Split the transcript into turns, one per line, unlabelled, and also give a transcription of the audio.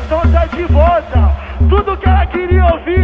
coração tá de volta. Tudo que ela queria ouvir